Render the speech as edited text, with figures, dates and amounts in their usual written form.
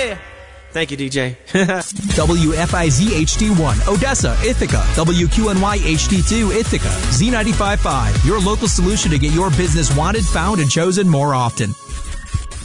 Yeah. Thank you, DJ. WFIZ HD1, Odessa, Ithaca. WQNY HD2, Ithaca. Z95.5, your local solution to get your business wanted, found, and chosen more often.